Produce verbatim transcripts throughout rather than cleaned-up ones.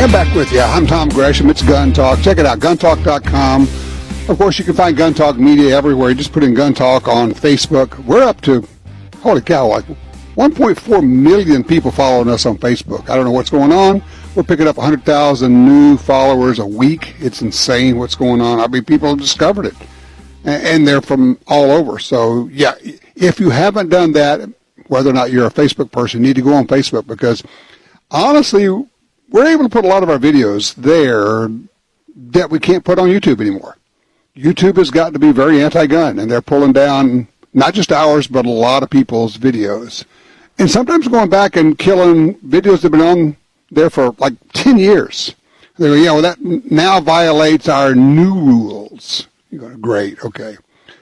And back with you. I'm Tom Gresham. It's Gun Talk. Check it out, gun talk dot com. Of course, you can find Gun Talk Media everywhere. You just put in Gun Talk on Facebook. We're up to, holy cow, like one point four million people following us on Facebook. I don't know what's going on. We're picking up one hundred thousand new followers a week. It's insane what's going on. I mean, people have discovered it, and they're from all over. So, yeah, if you haven't done that, whether or not you're a Facebook person, you need to go on Facebook because, honestly, we're able to put a lot of our videos there that we can't put on YouTube anymore. YouTube has gotten to be very anti-gun, and they're pulling down not just ours, but a lot of people's videos. And sometimes going back and killing videos that have been on there for like ten years. They go, yeah, well, that now violates our new rules. You go, great, okay.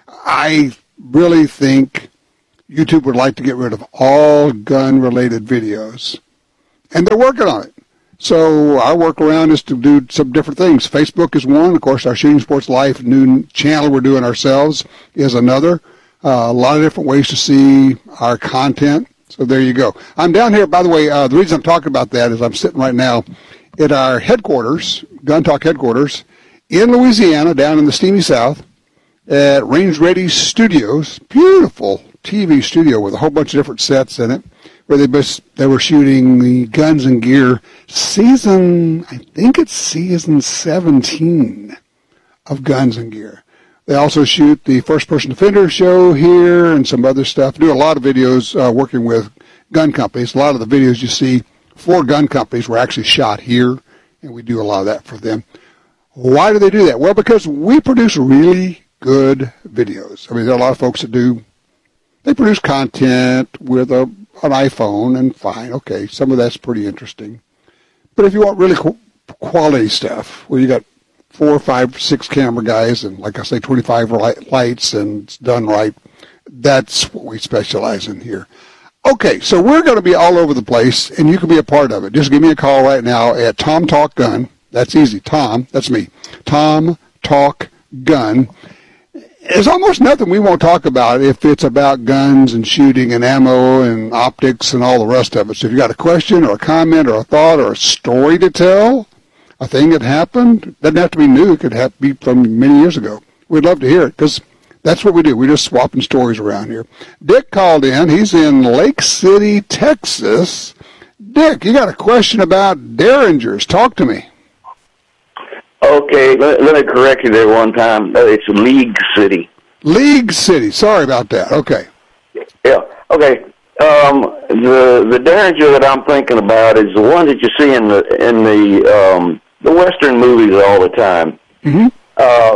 I really think YouTube would like to get rid of all gun-related videos, and they're working on it. So our workaround is to do some different things. Facebook is one. Of course, our Shooting Sports Life new channel we're doing ourselves is another. Uh, a lot of different ways to see our content. So there you go. I'm down here, by the way, uh, the reason I'm talking about that is I'm sitting right now at our headquarters, Gun Talk headquarters, in Louisiana, down in the steamy south, at Range Ready Studios. Beautiful T V studio with a whole bunch of different sets in it, where they best, they were shooting the Guns and Gear season, I think it's season seventeen of Guns and Gear. They also shoot the First Person Defender show here and some other stuff. Do a lot of videos uh, working with gun companies. A lot of the videos you see for gun companies were actually shot here, and we do a lot of that for them. Why do they do that? Well, because we produce really good videos. I mean, there are a lot of folks that do, they produce content with a an iPhone, and fine, okay, some of that's pretty interesting. But if you want really qu- quality stuff, where you got four, five, six camera guys, and like I say, twenty-five light, lights, and it's done right, that's what we specialize in here. Okay, so we're going to be all over the place, and you can be a part of it. Just give me a call right now at Tom Talk Gun. That's easy. Tom, that's me. Tom Talk Gun. There's almost nothing we won't talk about if it's about guns and shooting and ammo and optics and all the rest of it. So if you got a question or a comment or a thought or a story to tell, a thing that happened, doesn't have to be new. It could have, be from many years ago. We'd love to hear it because that's what we do. We're just swapping stories around here. Dick called in. He's in Lake City, Texas. Dick, you got a question about Derringers. Talk to me. Okay, let, let me correct you there one time. Uh, it's League City. League City. Sorry about that. Okay. Yeah. Okay. Um, the the Derringer that I'm thinking about is the one that you see in the in the um, the Western movies all the time. Mm-hmm. Uh,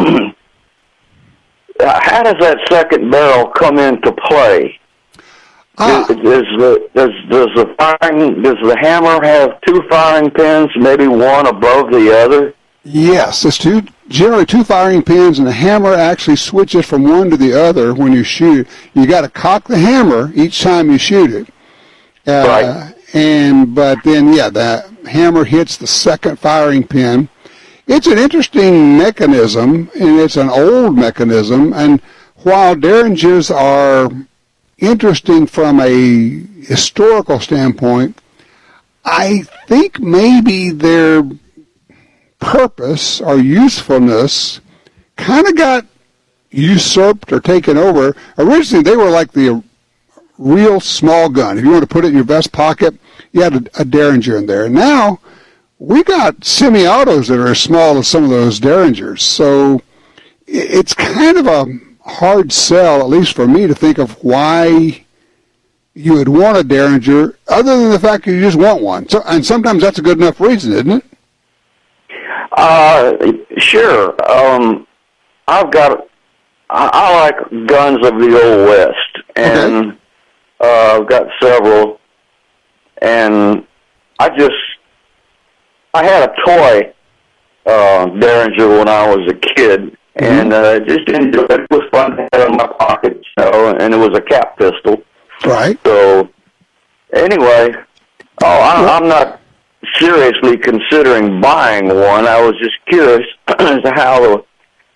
how does that second barrel come into play? Ah. Does, does the does does the firing does the hammer have two firing pins, maybe one above the other? Yes, it's two, generally two firing pins, and the hammer actually switches from one to the other when you shoot. You got to cock the hammer each time you shoot it. Uh, right. And but then, yeah, the hammer hits the second firing pin. It's an interesting mechanism, and it's an old mechanism. And while Derringers are interesting from a historical standpoint, I think maybe they're purpose or usefulness kind of got usurped or taken over. Originally, they were like the real small gun. If you want to put it in your vest pocket, you had a, a Derringer in there. Now, we got semi-autos that are as small as some of those Derringers. So it's kind of a hard sell, at least for me, to think of why you would want a Derringer other than the fact that you just want one. So, and sometimes that's a good enough reason, isn't it? Uh, sure. Um, I've got, I, I like guns of the Old West, and okay. uh, I've got several, and I just, I had a toy uh, Derringer when I was a kid, mm-hmm. and uh, just enjoyed it. It was fun to have in my pocket, you know, and it was a cap pistol. Right. So, anyway, oh, I, I'm not seriously considering buying one. I was just curious as to how the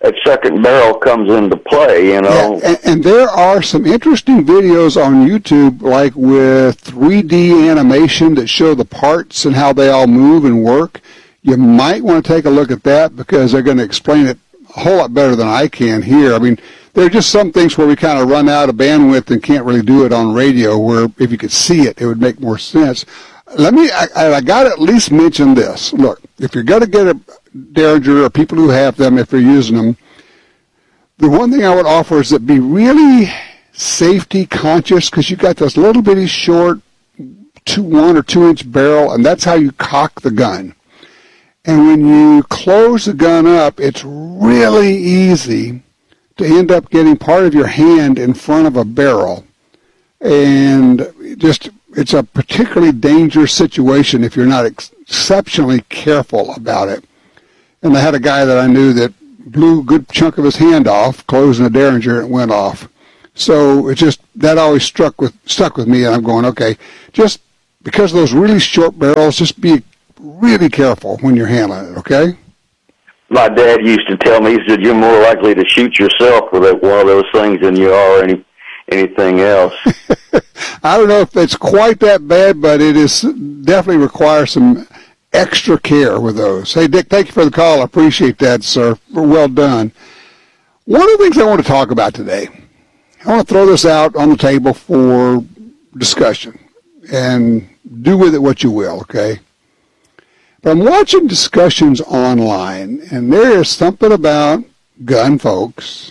that second barrel comes into play, you know. Yeah, and, and there are some interesting videos on YouTube, like with three D animation that show the parts and how they all move and work. You might want to take a look at that because they're going to explain it a whole lot better than I can here. I mean, there are just some things where we kind of run out of bandwidth and can't really do it on radio, where if you could see it, it would make more sense. Let me, I, I got to at least mention this. Look, if you're going to get a Derringer, or people who have them, if they're using them, the one thing I would offer is that be really safety conscious, because you got this little bitty short two, one or two inch barrel, and that's how you cock the gun. And when you close the gun up, it's really easy to end up getting part of your hand in front of a barrel. And just, it's a particularly dangerous situation if you're not ex- exceptionally careful about it. And I had a guy that I knew that blew a good chunk of his hand off, closing a Derringer, and it went off. So it just, that always struck with, stuck with me, and I'm going, okay, just because of those really short barrels, just be really careful when you're handling it, okay? My dad used to tell me, he said, you're more likely to shoot yourself with one of those things than you are any anything else. I don't know if it's quite that bad, but it is definitely requires some extra care with those. Hey, Dick, thank you for the call. I appreciate that, sir. Well done. One of the things I want to talk about today, I want to throw this out on the table for discussion, and do with it what you will, okay? But I'm watching discussions online, and there is something about gun folks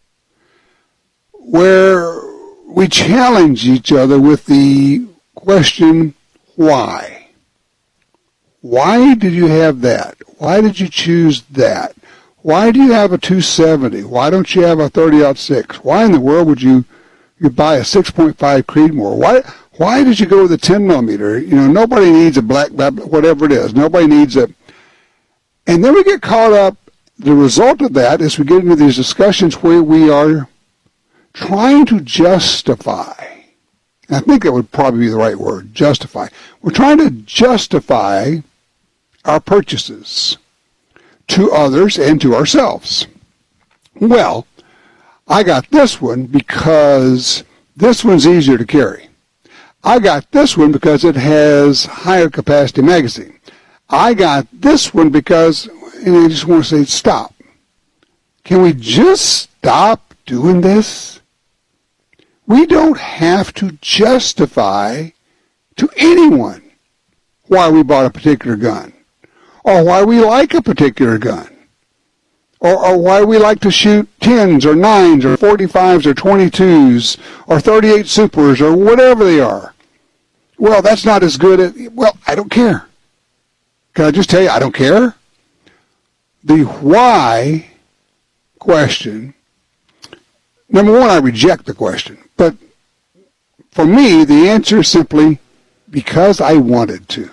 where we challenge each other with the question, why? Why did you have that? Why did you choose that? Why do you have a two seventy? Why don't you have a thirty aught six? Why in the world would you, you buy a six point five Creedmoor? Why why did you go with a ten millimeter? You know, nobody needs a black, whatever it is. Nobody needs a... And then we get caught up, the result of that is we get into these discussions where we are trying to justify. I think that would probably be the right word, justify. We're trying to justify our purchases to others and to ourselves. Well, I got this one because this one's easier to carry. I got this one because it has higher capacity magazine. I got this one because, and I just want to say, stop. Can we just stop doing this? We don't have to justify to anyone why we bought a particular gun, or why we like a particular gun, or, or why we like to shoot tens or nines or forty-fives or twenty-twos or thirty-eight Supers or whatever they are. Well, that's not as good as, well, I don't care. Can I just tell you, I don't care? The why question, number one, I reject the question. But for me, the answer is simply because I wanted to.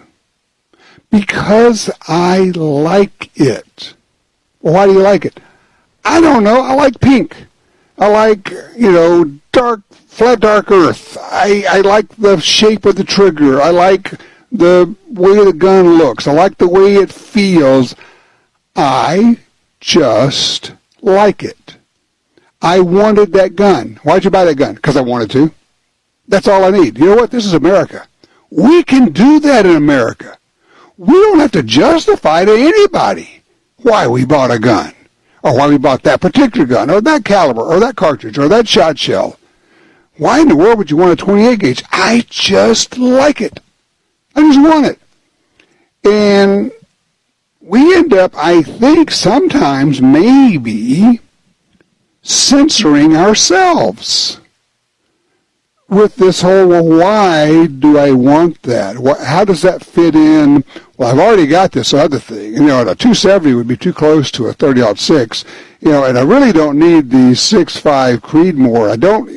Because I like it. Well, why do you like it? I don't know. I like pink. I like, you know, dark, flat dark earth. I, I like the shape of the trigger. I like the way the gun looks. I like the way it feels. I just like it. I wanted that gun. Why'd you buy that gun? Because I wanted to. That's all I need. You know what? This is America. We can do that in America. We don't have to justify to anybody why we bought a gun, or why we bought that particular gun, or that caliber, or that cartridge, or that shot shell. Why in the world would you want a twenty-eight gauge? I just like it. I just want it. And we end up, I think, sometimes maybe censoring ourselves with this whole, well, why do I want that? What, how does that fit in? Well, I've already got this other thing. You know, a two seventy would be too close to a thirty aught six. You know, and I really don't need the six point five Creedmoor. I don't...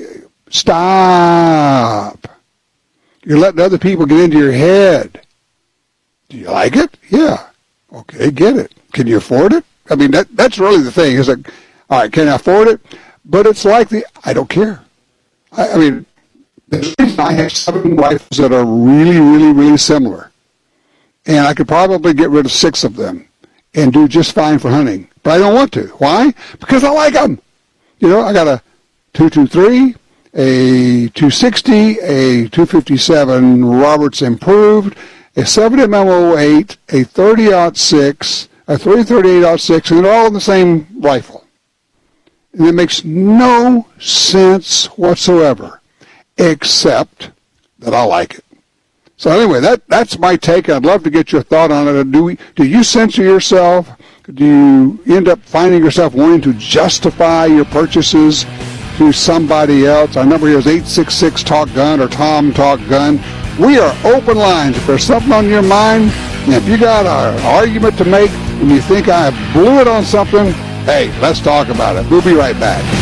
Stop. You're letting other people get into your head. Do you like it? Yeah. Okay, get it. Can you afford it? I mean, that that's really the thing. It's like, all right, can I afford it? But it's like the, I don't care. I, I mean, the reason I have seven rifles that are really, really, really similar, and I could probably get rid of six of them, and do just fine for hunting. But I don't want to. Why? Because I like them. You know, I got a two twenty-three, a two sixty, a two fifty-seven Roberts Improved, a seventy M M oh eight, a thirty aught six, a three thirty-eight aught six, and they're all in the same rifle. And it makes no sense whatsoever, except that I like it. So anyway, that that's my take. I'd love to get your thought on it. Do we, do you censor yourself? Do you end up finding yourself wanting to justify your purchases to somebody else? Our number here is eight six six talk gun or Tom Talk Gun. We are open lines. If there's something on your mind, and if you got an argument to make and you think I blew it on something, hey, let's talk about it. We'll be right back.